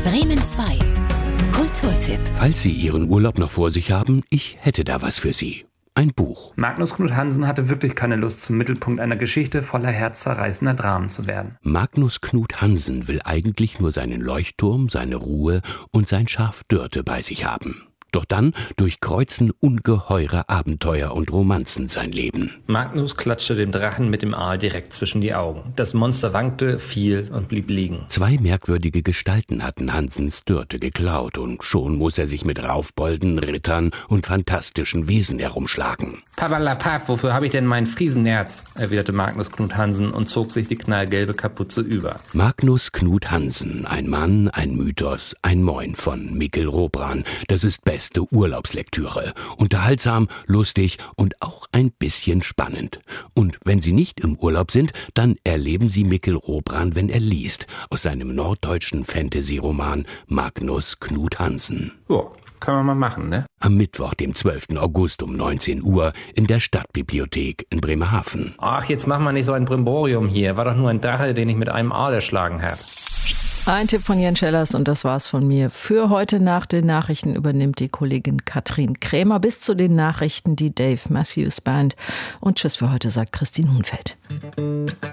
Bremen 2. Kulturtipp. Falls Sie Ihren Urlaub noch vor sich haben, ich hätte da was für Sie. Ein Buch. Magnus Knut Hansen hatte wirklich keine Lust, zum Mittelpunkt einer Geschichte voller herzzerreißender Dramen zu werden. Magnus Knut Hansen will eigentlich nur seinen Leuchtturm, seine Ruhe und sein Schaf Dörte bei sich haben. Doch dann durchkreuzen ungeheure Abenteuer und Romanzen sein Leben. Magnus klatschte dem Drachen mit dem Aal direkt zwischen die Augen. Das Monster wankte, fiel und blieb liegen. 2 merkwürdige Gestalten hatten Hansens Dörte geklaut und schon muss er sich mit Raufbolden, Rittern und fantastischen Wesen herumschlagen. Papalapap, wofür habe ich denn mein Friesenerz? Erwiderte Magnus Knut Hansen und zog sich die knallgelbe Kapuze über. Magnus Knut Hansen, ein Mann, ein Mythos, ein Moin von Mikkel Robran. Das ist beste Urlaubslektüre. Unterhaltsam, lustig und auch ein bisschen spannend. Und wenn Sie nicht im Urlaub sind, dann erleben Sie Mikkel Robran, wenn er liest, aus seinem norddeutschen Fantasy-Roman Magnus Knut Hansen. Ja, kann man mal machen, ne? Am Mittwoch, dem 12. August um 19 Uhr in der Stadtbibliothek in Bremerhaven. Ach, jetzt mach mal nicht so ein Brimborium hier. War doch nur ein Drache, den ich mit einem Aal erschlagen habe. Ein Tipp von Jens Schellers und das war's von mir. Für heute nach den Nachrichten übernimmt die Kollegin Katrin Krämer bis zu den Nachrichten die Dave Matthews Band. Und tschüss für heute, sagt Christine Hunfeld.